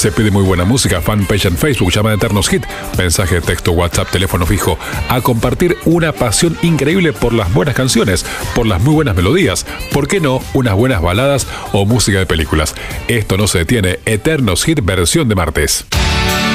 Se pide muy buena música, fanpage en Facebook, llama a Eternos Hit, mensaje de texto, WhatsApp, teléfono fijo, a compartir una pasión increíble por las buenas canciones, por las muy buenas melodías, ¿por qué no unas buenas baladas o música de películas? Esto no se detiene, Eternos Hit versión de martes.